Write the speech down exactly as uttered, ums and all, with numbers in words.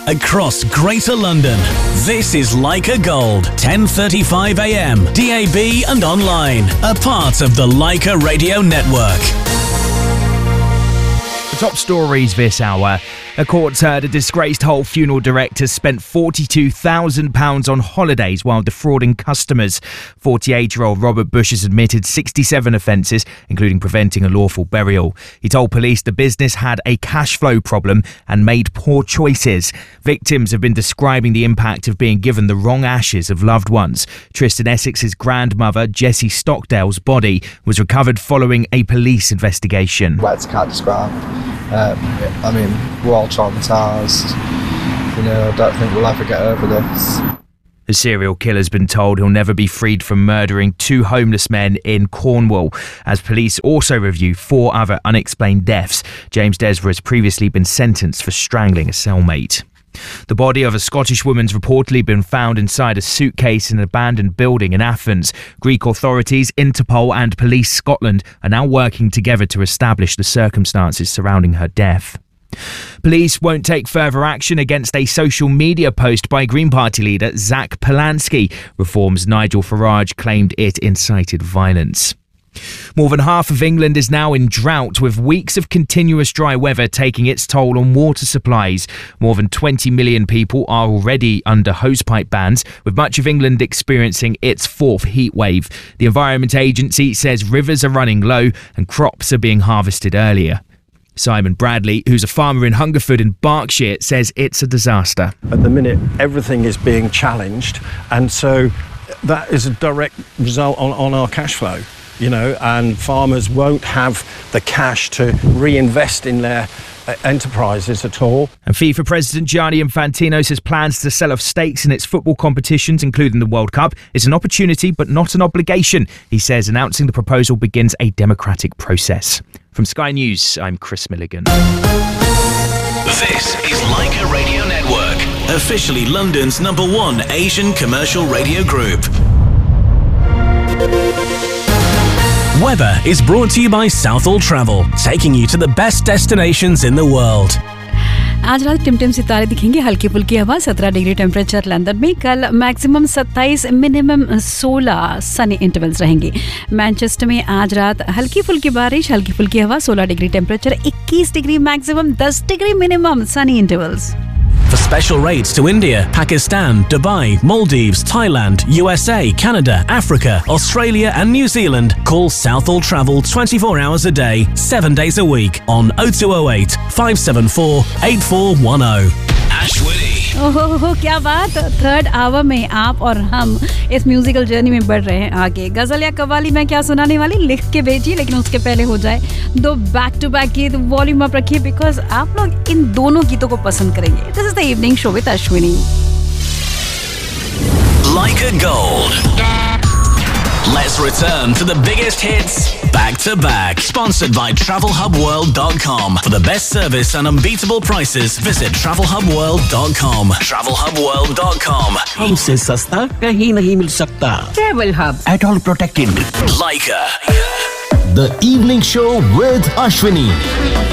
across Greater London. This is Leica Gold, ten thirty-five a m, D A B and online, a part of the Leica Radio Network. The top stories this hour. A court heard a disgraced Hull funeral director spent forty-two thousand pounds on holidays while defrauding customers. forty-eight-year-old Robert Bush has admitted sixty-seven offences, including preventing a lawful burial. He told police the business had a cash flow problem and made poor choices. Victims have been describing the impact of being given the wrong ashes of loved ones. Tristan Essex's grandmother, Jessie Stockdale's body, was recovered following a police investigation. Words can't describe. Um, I mean, we're all traumatised. You know, I don't think we'll ever get over this. The serial killer's been told he'll never be freed from murdering two homeless men in Cornwall, as police also review four other unexplained deaths. James Desra has previously been sentenced for strangling a cellmate. The body of a Scottish woman's reportedly been found inside a suitcase in an abandoned building in Athens. Greek authorities, Interpol and Police Scotland are now working together to establish the circumstances surrounding her death. Police won't take further action against a social media post by Green Party leader Zach Polanski. Reform's Nigel Farage claimed it incited violence. More than half of England is now in drought, with weeks of continuous dry weather taking its toll on water supplies. More than twenty million people are already under hosepipe bans, with much of England experiencing its fourth heat wave. The Environment Agency says rivers are running low and crops are being harvested earlier. Simon Bradley, who's a farmer in Hungerford in Berkshire, says it's a disaster. At the minute, everything is being challenged, and so that is a direct result on, on our cash flow. You know, and farmers won't have the cash to reinvest in their uh, enterprises at all. And FIFA President Gianni Infantino says plans to sell off stakes in its football competitions, including the World Cup, is an opportunity but not an obligation. He says announcing the proposal begins a democratic process. From Sky News, I'm Chris Milligan. This is Leica Radio Network, officially London's number one Asian commercial radio group. Weather is brought to you by Southall Travel, taking you to the best destinations in the world. आज रात टिमटिम सितारे दिखेंगे, हल्की फुल्की हवा, सत्रह degree temperature London में, कल मैक्सिमम सत्ताईस, मिनिमम सोलह सनी इंटरवल्स रहेंगे। मैनचेस्टर में आज रात हल्की फुल्की बारिश, हल्की फुल्की हवा, सोलह डिग्री टेम्परेचर, इक्कीस डिग्री मैक्सिमम, दस degree minimum Sunny intervals. For special rates to India, Pakistan, Dubai, Maldives, Thailand, U S A, Canada, Africa, Australia and New Zealand, call Southall Travel twenty-four hours a day, seven days a week on oh two oh eight, five seven four, eight four one oh. Ashwini. ओहो क्या बात, third our में आप और हम इस musical journey में बढ़ रहे हैं आगे। गजल या कव्वाली मैं क्या सुनाने वाली, लिख के भेजिए, लेकिन उसके पहले हो जाए दो बैक टू बैक गीत। वॉल्यूम अप रखिए, बिकॉज आप लोग इन दोनों गीतों को पसंद करेंगे। This is the evening show with Ashwini. Leica Gold. Let's return to the biggest hits back to back. Sponsored by travel hub world dot com. For the best service and unbeatable prices, visit travel hub world dot com. travel hub world dot com. हमसे सस्ता कहीं नहीं मिल सकता। Travel Hub. At all protected. Leica. The Evening Show with Ashwini.